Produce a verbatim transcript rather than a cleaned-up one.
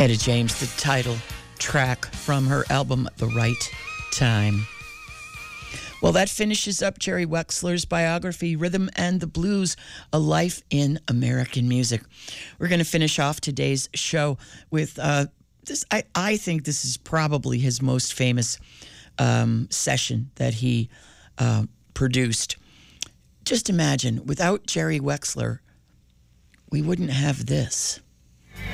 Etta James, the title track from her album The Right Time. Well, that finishes up Jerry Wexler's biography, Rhythm and the Blues, A Life in American Music. We're going to finish off today's show with uh, this. I, I think this is probably his most famous um, session that he uh, produced. Just imagine, without Jerry Wexler, we wouldn't have this.